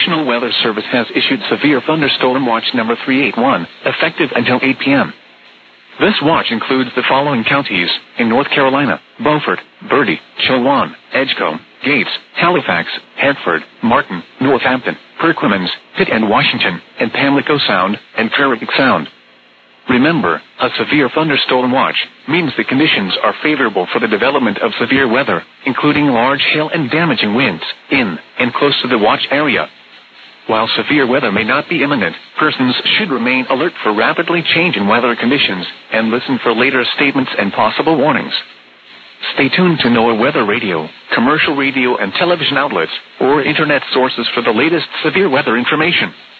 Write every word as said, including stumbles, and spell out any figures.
National Weather Service has issued Severe Thunderstorm Watch number three eighty-one, effective until eight p.m. This watch includes the following counties in North Carolina: Beaufort, Bertie, Chowan, Edgecombe, Gates, Halifax, Hertford, Martin, Northampton, Perquimans, Pitt and Washington, and Pamlico Sound, and Farragut Sound. Remember, a severe thunderstorm watch means the conditions are favorable for the development of severe weather, including large hail and damaging winds, in and close to the watch area. While severe weather may not be imminent, persons should remain alert for rapidly changing weather conditions and listen for later statements and possible warnings. Stay tuned to NOAA Weather Radio, commercial radio and television outlets, or internet sources for the latest severe weather information.